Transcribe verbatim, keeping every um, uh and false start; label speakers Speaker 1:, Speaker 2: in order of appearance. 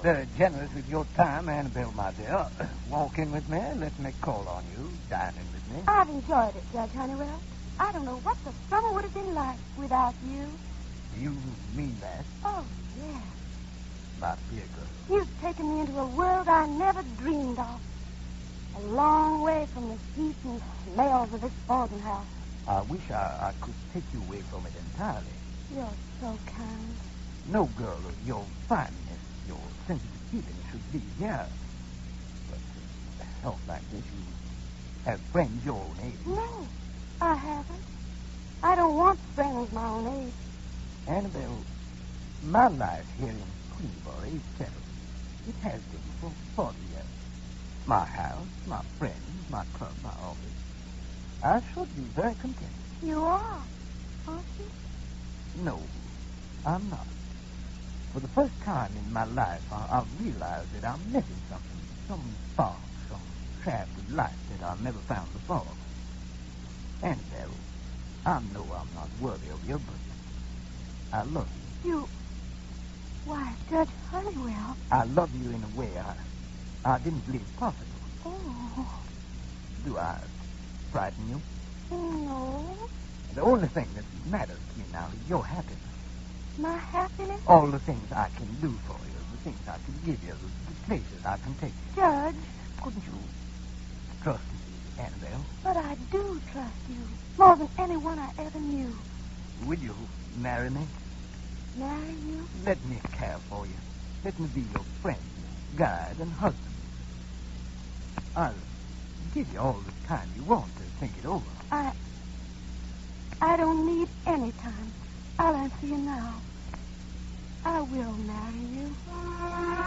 Speaker 1: Very generous with your time, Annabelle, my dear. Walk in with me. Let me call on you. Dine in with me.
Speaker 2: I've enjoyed it, Judge Honeywell. I don't know what the summer would have been like without you.
Speaker 1: You mean that?
Speaker 2: Oh, yeah.
Speaker 1: My dear girl.
Speaker 2: You've taken me into a world I never dreamed of. A long way from the heat and smells of this boarding house.
Speaker 1: I wish I, I could take you away from it entirely.
Speaker 2: You're so kind.
Speaker 1: No girl of your fineness, your sensitive feeling should be here. But uh, help like this, you have friends your own age.
Speaker 2: No, I haven't. I don't want friends my own age.
Speaker 1: Annabelle, my life here in Queensboro is settled. It has been for forty years. My house, my friends, my club, my office. I should be very content.
Speaker 2: You are, aren't you?
Speaker 1: No, I'm not. For the first time in my life, I, I've realized that I'm missing something, some spark, some shaft of light that I've never found before. Annabelle, I know I'm not worthy of you, but I love you.
Speaker 2: You... Why, Judge Honeywell.
Speaker 1: I love you in a way I, I didn't believe possible.
Speaker 2: Oh.
Speaker 1: Do I frighten you?
Speaker 2: No.
Speaker 1: The only thing that matters to me now is your happiness.
Speaker 2: My happiness?
Speaker 1: All the things I can do for you, the things I can give you, the, the places I can take you.
Speaker 2: Judge.
Speaker 1: Couldn't you trust me, Annabelle?
Speaker 2: But I do trust you. More than anyone I ever knew.
Speaker 1: Will you marry me?
Speaker 2: Marry you?
Speaker 1: Let me care for you. Let me be your friend, guide, and husband. I'll give you all the time you want to think it over.
Speaker 2: I... I don't need any time. I'll answer you now. I will marry you.